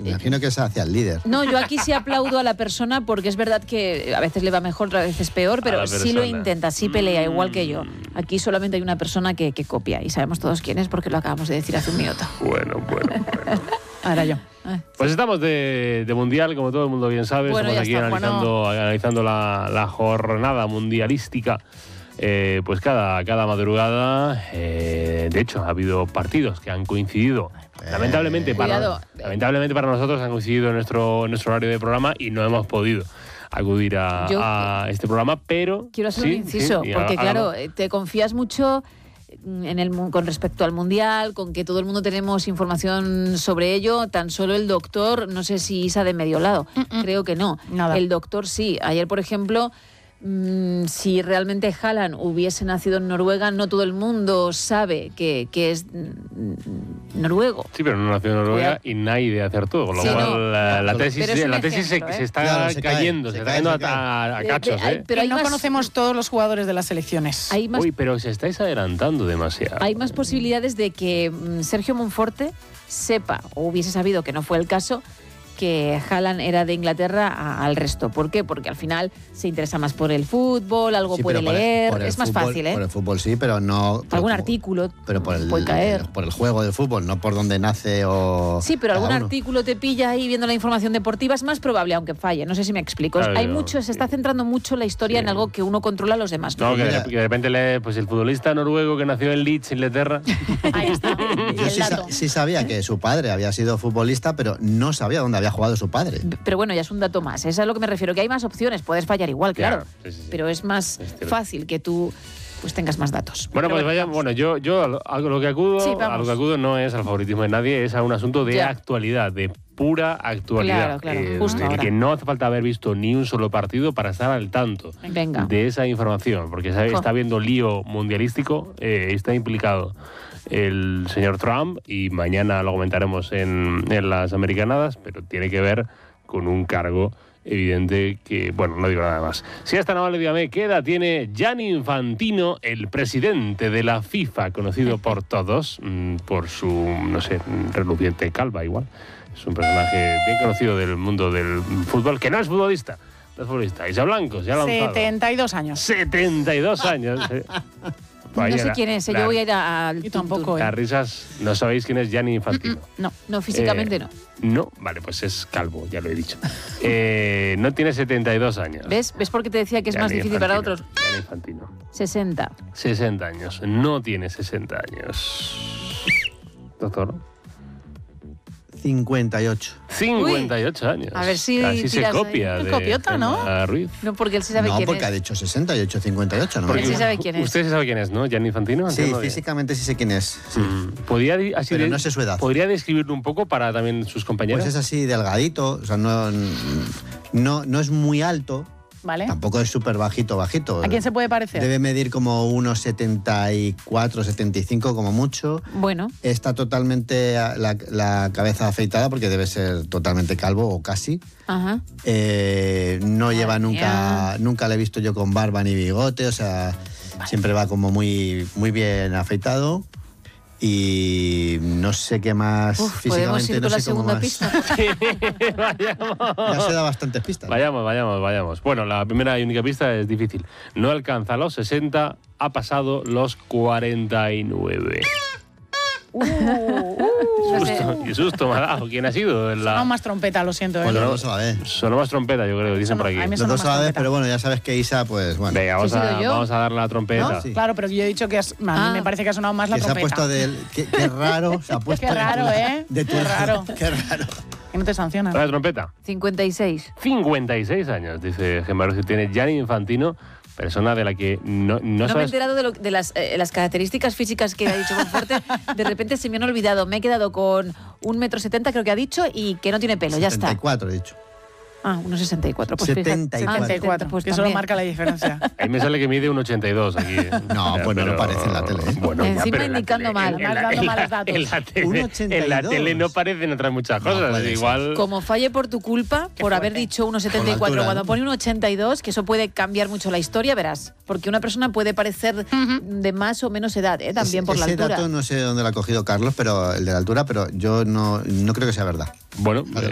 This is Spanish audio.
Imagino que es hacia el líder. No, yo aquí sí aplaudo a la persona porque es verdad que a veces le va mejor, otras veces peor, pero sí lo intenta, sí pelea, igual que yo. Aquí solamente hay una persona que copia y sabemos todos quién es porque lo acabamos de decir hace un minuto. Bueno. Ahora yo. Pues estamos de Mundial, como todo el mundo bien sabe. Bueno, estamos aquí analizando la jornada mundialística. Pues cada madrugada, de hecho, ha habido partidos que han coincidido. Lamentablemente para nosotros han coincidido en nuestro horario de programa y no hemos podido acudir a este programa, pero... Quiero hacer un inciso, porque claro, te confías mucho con respecto al Mundial, con que todo el mundo tenemos información sobre ello, tan solo el doctor, no sé si Isa de medio lado, creo que no. Nada. El doctor sí. Ayer, por ejemplo... si realmente Haaland hubiese nacido en Noruega, no todo el mundo sabe que es noruego. Sí, pero no nació en Noruega y nadie de hacer todo, con lo cual la tesis se está cayendo a cachos. Pero no conocemos todos los jugadores de las selecciones. Pero os estáis adelantando demasiado. Hay más posibilidades de que Sergio Monforte sepa, o hubiese sabido, que no fue el caso, que Haaland era de Inglaterra al resto. ¿Por qué? Porque al final se interesa más por el fútbol, algo puede leer, es más fácil, ¿eh? Por el fútbol sí, pero no... Algún artículo puede caer. Por el juego del fútbol, no por dónde nace o... Sí, pero algún artículo te pilla ahí viendo la información deportiva, es más probable, aunque falle, no sé si me explico. Claro, se está centrando mucho la historia en algo que uno controla a los demás. No, que de repente lee, pues el futbolista noruego que nació en Leeds, Inglaterra... Ahí está. Yo sí sabía que su padre había sido futbolista, pero no sabía dónde había jugado su padre. Pero bueno, ya es un dato más. Es a lo que me refiero, que hay más opciones. Puedes fallar igual, claro. Sí. Pero es más fácil que tú pues tengas más datos. Bueno, yo a lo que acudo no es al favoritismo de nadie, es a un asunto de actualidad, de pura actualidad. Claro, justo ahora. Que no hace falta haber visto ni un solo partido para estar al tanto de esa información, porque está habiendo lío mundialístico, está implicado el señor Trump y mañana lo comentaremos en las americanadas, pero tiene que ver con un cargo evidente que, bueno, no digo nada más. Si es tan amable, dígame, ¿qué edad tiene Gianni Infantino, el presidente de la FIFA, conocido por todos por su, no sé, reluciente calva igual? Es un personaje bien conocido del mundo del fútbol, que no es futbolista. No es futbolista. Isa Blanco, ya lo han 72 años. 72 años. No sé quién es, yo voy a ir al... Yo tampoco. Las risas, ¿no sabéis quién es Gianni Infantino? No, físicamente no. No, vale, pues es calvo, ya lo he dicho. No tiene 72 años. ¿Ves por qué te decía que es más difícil para otros? Gianni Infantino. 60. 60 años, no tiene 60 años. Doctor. 58. 58 años. A ver si casi se copia de copiota, ¿no? Ruiz. No, porque él sí sabe quién es. No, porque ha dicho 68, 58, ¿no? Él sí sabe quién es. Usted sí sabe quién es, ¿no? Gianni Infantino. Sí, físicamente sí sé quién es. Sí. Pero no sé su edad. ¿Podría describirlo un poco para también sus compañeros? Pues es así, delgadito, o sea, no es muy alto. Vale. Tampoco es súper bajito. ¿A quién se puede parecer? Debe medir como unos 74, 75 como mucho. Bueno. Está totalmente la cabeza afeitada porque debe ser totalmente calvo o casi. Ajá. No lleva nunca le he visto yo con barba ni bigote, o sea, siempre va como muy, muy bien afeitado. Y no sé qué más físicamente. ¿Podemos ir con la segunda pista? Sí, vayamos. Ya se da bastantes pistas. Vayamos. Bueno, la primera y única pista es difícil. No alcanza los 60, ha pasado los 49. Qué susto me ha dado. ¿Quién ha sido? Sonó más trompeta, lo siento. Bueno, los dos a la vez. Sonó más trompeta, yo creo, dicen por aquí. Los dos a la vez, pero bueno, ya sabes que Isa, pues bueno. Venga, vamos a darle la trompeta. ¿No? Sí. Claro, pero yo he dicho que a mí me parece que ha sonado más la trompeta. Se ha puesto qué raro, se ha puesto. Qué raro, ¿eh? Qué raro. Qué raro. Que no te sancionan. ¿La trompeta? 56. 56 años, dice Gemma, que tiene Gianni Infantino. Persona de la que no me he enterado de las características físicas que ha dicho Monforte. De repente se me han olvidado. Me he quedado con 1,70 m, creo que ha dicho, y que no tiene pelo. 74, ya está. 74 he dicho. Ah, 1,64. Pues 74. 74, pues que solo marca la diferencia. Ahí me sale que mide 1,82 aquí. No, bueno, no parece en la tele. Bueno, encima indicando mal. Dando malos datos. En la tele no parecen otras muchas cosas. No igual. Como falle por tu culpa, por haber dicho 1,74, cuando pone 1,82, que eso puede cambiar mucho la historia, verás. Porque una persona puede parecer de más o menos edad, también por la altura. Ese dato no sé dónde lo ha cogido Carlos, pero el de la altura, pero yo no creo que sea verdad. Bueno,